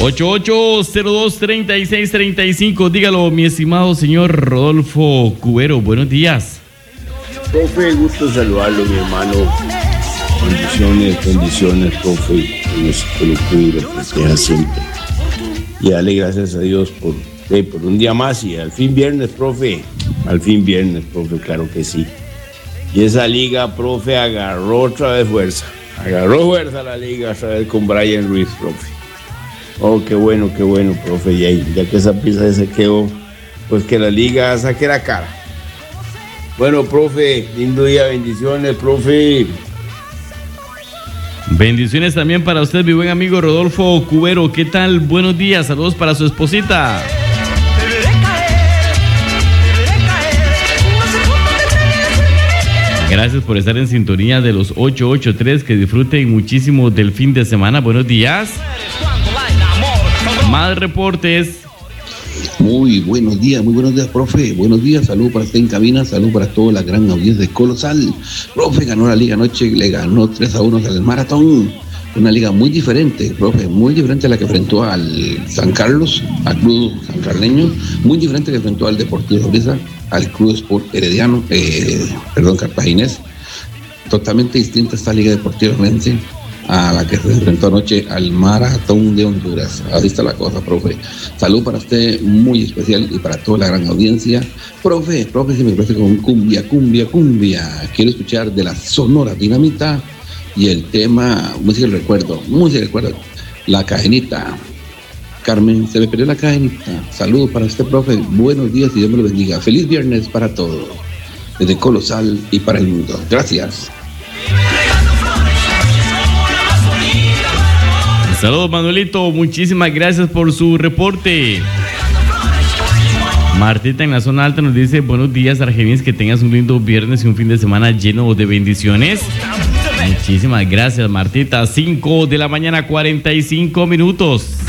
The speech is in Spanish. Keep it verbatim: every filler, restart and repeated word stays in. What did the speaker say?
ocho ocho cero dos, treinta y seis treinta y cinco. Dígalo, mi estimado señor Rodolfo Cubero. Buenos días. Profe, gusto saludarlo, mi hermano. Bendiciones, bendiciones, profe. Que Dios te lo cuide y lo proteja siempre. Y dale gracias a Dios por, eh, por un día más y al fin viernes, profe. Al fin viernes, profe, claro que sí. Y esa liga, profe, agarró otra vez fuerza. Agarró fuerza la liga otra vez con Brian Ruiz, profe. Oh, qué bueno, qué bueno, profe. Ya, ya que esa pieza se quedó, pues que la liga saque la cara. Bueno, profe, lindo día, bendiciones, profe. Bendiciones también para usted, mi buen amigo Rodolfo Cubero. ¿Qué tal? Buenos días, saludos para su esposita. Gracias por estar en sintonía de los ocho ocho tres. Que disfruten muchísimo del fin de semana. Buenos días. Más reportes. Muy buenos días, muy buenos días, profe. Buenos días, salud para usted en cabina, salud para toda la gran audiencia de Colosal. Profe, ganó la liga anoche, le ganó tres a uno al Maratón. Una liga muy diferente, profe, muy diferente a la que enfrentó al San Carlos, al Club San Carleño, muy diferente a la que enfrentó al Deportivo Saprissa, al Club Sport Herediano, eh, perdón, Cartaginés. Totalmente distinta esta liga deportiva rense a la que se enfrentó anoche al Maratón de Honduras. Así está la cosa, profe. Salud para usted, muy especial, y para toda la gran audiencia. Profe, profe, si me parece con cumbia, cumbia, cumbia. Quiero escuchar de la Sonora Dinamita y el tema Música del Recuerdo, Música del Recuerdo, La Cadenita. Carmen, se me perdió la cadenita. Saludos para usted, profe. Buenos días y Dios me lo bendiga. Feliz viernes para todos, desde Colosal y para el mundo. Gracias. Saludos, Manuelito, muchísimas gracias por su reporte. Martita en la zona alta nos dice: buenos días, Argenis, que tengas un lindo viernes y un fin de semana lleno de bendiciones. Muchísimas gracias, Martita. cinco de la mañana, cuarenta y cinco minutos.